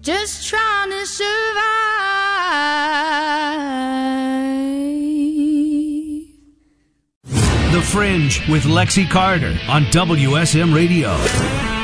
just trying to survive. The Fringe with Lexi Carter on WSM Radio.